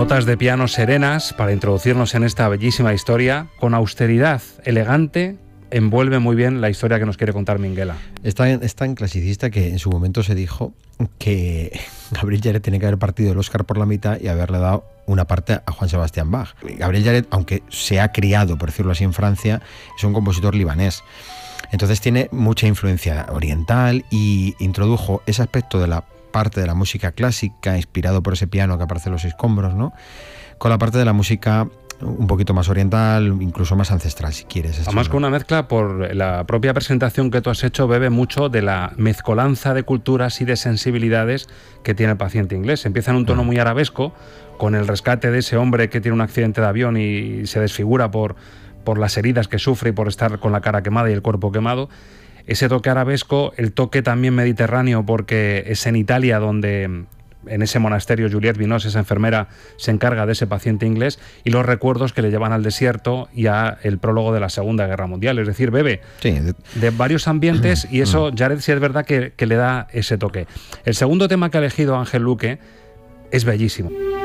Notas de piano serenas para introducirnos en esta bellísima historia, con austeridad elegante, envuelve muy bien la historia que nos quiere contar Minguela. Es tan clasicista que en su momento se dijo que Gabriel Yared tiene que haber partido el Oscar por la mitad y haberle dado una parte a Juan Sebastián Bach. Gabriel Yared, aunque se ha criado, por decirlo así, en Francia, es un compositor libanés. Entonces tiene mucha influencia oriental y introdujo ese aspecto de la parte de la música clásica, inspirado por ese piano que aparece en Los Escombros, ¿no?, con la parte de la música un poquito más oriental, incluso más ancestral, si quieres. Además, con una mezcla, por la propia presentación que tú has hecho, bebe mucho de la mezcolanza de culturas y de sensibilidades que tiene el paciente inglés. Empieza en un tono muy arabesco, con el rescate de ese hombre que tiene un accidente de avión y se desfigura por las heridas que sufre y por estar con la cara quemada y el cuerpo quemado. Ese toque arabesco, el toque también mediterráneo, porque es en Italia donde, en ese monasterio, Juliette Binoche, esa enfermera, se encarga de ese paciente inglés, y los recuerdos que le llevan al desierto y a el prólogo de la Segunda Guerra Mundial. Es decir, bebe de varios ambientes, y eso Yared sí es verdad que le da ese toque. El segundo tema que ha elegido Ángel Luque es bellísimo.